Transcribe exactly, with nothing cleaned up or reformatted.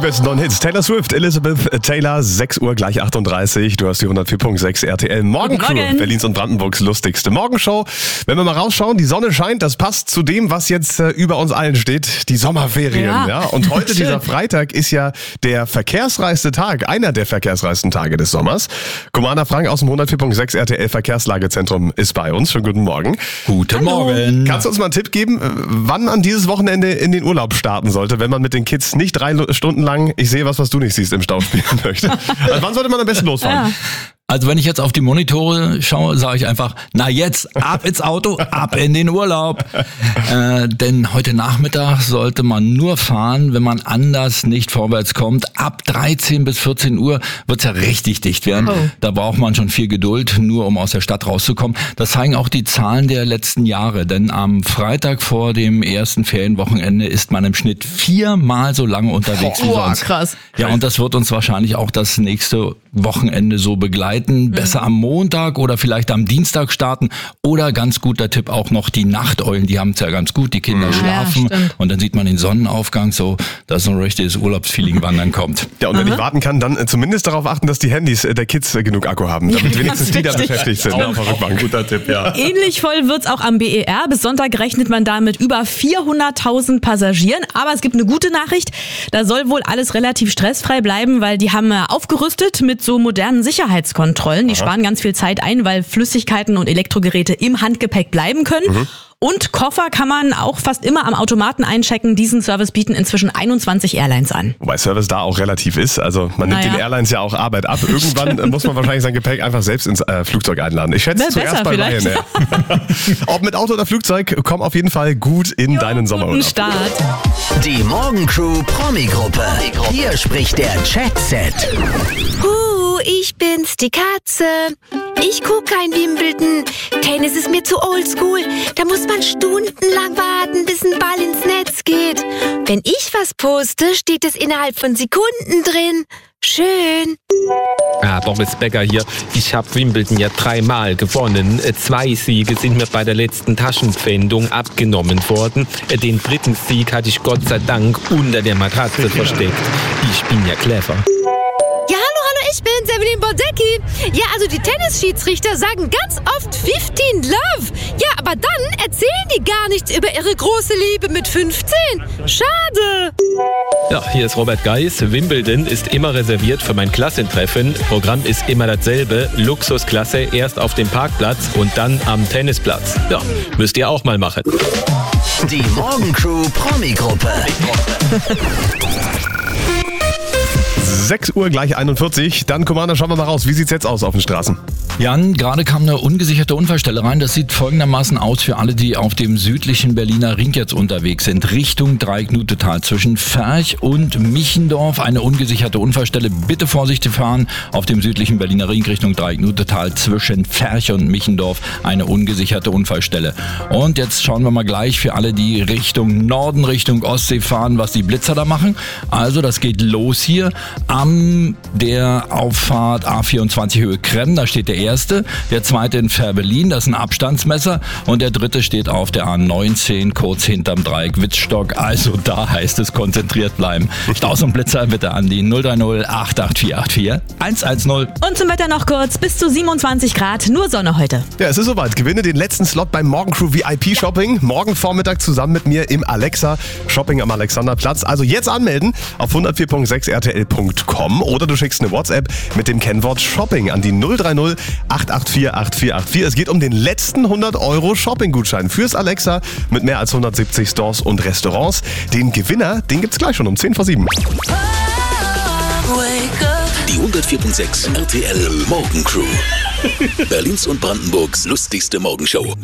besten neuen Hits. Taylor Swift, Elizabeth Taylor, sechs Uhr gleich achtunddreißig. Du hast die hundertvier Komma sechs R T L Morgencrew, Morgen. Berlins und Brandenburgs lustigste Morgenshow. Wenn wir mal rausschauen, die Sonne scheint, das passt zu dem, was jetzt äh, über uns allen steht, die Sommerferien. Ja. Ja? Und heute, dieser Freitag, ist ja der verkehrsreichste Tag, einer der verkehrsreichsten Tage des Sommers. Commander Frank aus dem hundertvier Komma sechs R T L Verkehrslagezentrum ist bei uns. Schönen guten Morgen. Guten Hallo. Morgen. Kannst du uns mal einen Tipp geben, wann man dieses Wochenende in den Urlaub starten sollte, wenn man mit den Kids nicht drei Stunden lang Ich sehe was, was du nicht siehst im Stau spielen möchte? Also wann sollte man am besten losfahren? Ja. Also wenn ich jetzt auf die Monitore schaue, sage ich einfach, na jetzt, ab ins Auto, ab in den Urlaub. Äh, denn heute Nachmittag sollte man nur fahren, wenn man anders nicht vorwärts kommt. Ab dreizehn bis vierzehn Uhr wird's ja richtig dicht werden. Oh. Da braucht man schon viel Geduld, nur um aus der Stadt rauszukommen. Das zeigen auch die Zahlen der letzten Jahre. Denn am Freitag vor dem ersten Ferienwochenende ist man im Schnitt viermal so lange unterwegs wie Oh, sonst. krass. Ja, und das wird uns wahrscheinlich auch das nächste Wochenende so begleiten. Besser am Montag oder vielleicht am Dienstag starten. Oder ganz guter Tipp auch noch die Nachteulen, die haben es ja ganz gut. Die Kinder Mhm. schlafen Ja, stimmt. und dann sieht man den Sonnenaufgang so, dass so ein richtiges Urlaubsfeeling wann dann kommt. Ja, und wenn ich warten kann, dann äh, zumindest darauf achten, dass die Handys äh, der Kids äh, genug Akku haben, damit Ja, wenigstens die da richtig. beschäftigt sind. Auf der Rückbank. Guter Tipp, ja. Ähnlich voll wird's auch am B E R. Bis Sonntag rechnet man da mit über vierhunderttausend Passagieren. Aber es gibt eine gute Nachricht. Da soll wohl alles relativ stressfrei bleiben, weil die haben äh, aufgerüstet mit so modernen Sicherheitskontrollen. Die sparen ganz viel Zeit ein, weil Flüssigkeiten und Elektrogeräte im Handgepäck bleiben können. Mhm. Und Koffer kann man auch fast immer am Automaten einchecken. Diesen Service bieten inzwischen einundzwanzig Airlines an. Wobei Service da auch relativ ist. Also man nimmt Naja. den Airlines ja auch Arbeit ab. Irgendwann äh, muss man wahrscheinlich sein Gepäck einfach selbst ins äh, Flugzeug einladen. Ich schätze Wär zuerst besser bei vielleicht. Ryanair. Ob mit Auto oder Flugzeug, komm auf jeden Fall gut in deinen Guten Sommerurlaub. Start. Die Morgencrew Promi-Gruppe. Hier spricht der Chat-Set. Huh, ich bin's, die Katze. Ich guck kein Wimbledon. Tennis ist mir zu oldschool. Da muss man stundenlang warten, bis ein Ball ins Netz geht. Wenn ich was poste, steht es innerhalb von Sekunden drin. Schön. Ah, Boris Becker hier. Ich habe Wimbledon ja dreimal gewonnen. Äh, Zwei Siege sind mir bei der letzten Taschenpfändung abgenommen worden. Äh, Den dritten Sieg hatte ich Gott sei Dank unter der Matratze versteckt. Ich bin ja clever. Ja, hallo, hallo, ich bin's, Evelyn Bodecki. Ja, also die Tennisschiedsrichter sagen ganz oft fifteen Love. Ja, aber dann erzählen die gar nichts über ihre große Liebe mit fünfzehn. Schade. Ja, hier ist Robert Geis. Wimbledon ist immer reserviert für mein Klassentreffen. Programm ist immer dasselbe. Luxusklasse erst auf dem Parkplatz und dann am Tennisplatz. Ja, müsst ihr auch mal machen. Die Morgencrew Promi-Gruppe. sechs Uhr gleich einundvierzig. Dann, Commander, schauen wir mal raus. Wie sieht's jetzt aus auf den Straßen? Jan, gerade kam eine ungesicherte Unfallstelle rein. Das sieht folgendermaßen aus für alle, die auf dem südlichen Berliner Ring jetzt unterwegs sind. Richtung Dreiecknutetal zwischen Ferch und Michendorf. Eine ungesicherte Unfallstelle. Bitte vorsichtig fahren auf dem südlichen Berliner Ring Richtung Dreiecknutetal zwischen Ferch und Michendorf. Eine ungesicherte Unfallstelle. Und jetzt schauen wir mal gleich für alle, die Richtung Norden, Richtung Ostsee fahren, was die Blitzer da machen. Also das geht los hier am der Auffahrt A vierundzwanzig Höhe Kremm. Da steht der erste, der zweite in Fährberlin, das ist ein Abstandsmesser, und der dritte steht auf der A neunzehn kurz hinterm Dreieck Witzstock. Also da heißt es konzentriert bleiben. Staus und Blitzer bitte an die null drei null acht acht vier acht vier eins eins null. Und zum Wetter noch kurz, bis zu siebenundzwanzig Grad, nur Sonne heute. Ja, es ist soweit. Gewinne den letzten Slot beim Morgencrew V I P Shopping. Morgen Vormittag zusammen mit mir im Alexa Shopping am Alexanderplatz. Also jetzt anmelden auf hundertvier Komma sechs R T L Punkt com oder du schickst eine WhatsApp mit dem Kennwort Shopping an die null drei null acht acht vier acht vier acht vier. Es geht um den letzten hundert Euro Shopping-Gutschein fürs Alexa mit mehr als hundertsiebzig Stores und Restaurants. Den Gewinner, den gibt's gleich schon um zehn vor sieben. Die hundertvier Komma sechs R T L Morgencrew. Berlins und Brandenburgs lustigste Morgenshow.